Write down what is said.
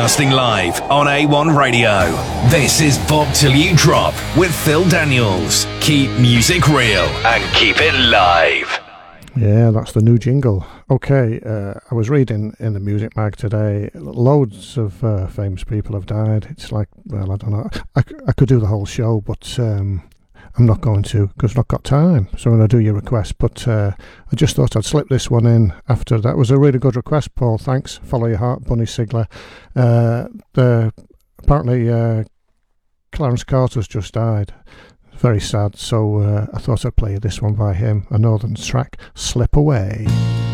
Broadcasting live on A1 Radio. This is Bob Till You Drop with Phil Daniels. Keep music real and keep it live. Yeah, that's the new jingle. Okay, I was reading in the Music Mag today, loads of famous people have died. It's like, well, I don't know. I could do the whole show, but I'm not going to, because I've not got time. So I'm going to do your request, but I just thought I'd slip this one in after. That was a really good request, Paul. Thanks. Follow Your Heart, Bunny Sigler. Apparently, Clarence Carter's just died. Very sad, so I thought I'd play this one by him, a Northern track, Slip Away.